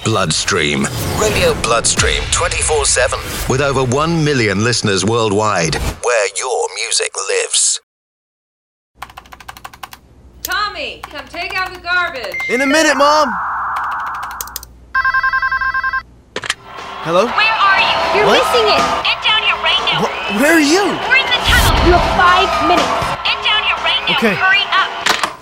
Bloodstream. Radio Bloodstream 24/7. With over 1 million listeners worldwide. Where your music lives. Tommy, come take out the garbage. In a minute, Mom. Hello? Where are you? You're What? missing it. Get down here right now. Where are you? We're in the tunnel. You have 5 minutes. Get down here right now. Okay. Hurry